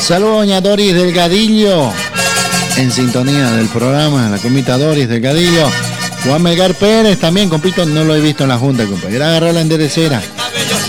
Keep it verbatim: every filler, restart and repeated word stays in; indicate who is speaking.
Speaker 1: Saludos doña Doris Delgadillo, en sintonía del programa, la compita Doris Delgadillo. Juan Melgar Pérez también, compito, no lo he visto en la junta, compa. Era agarrar la enderecera.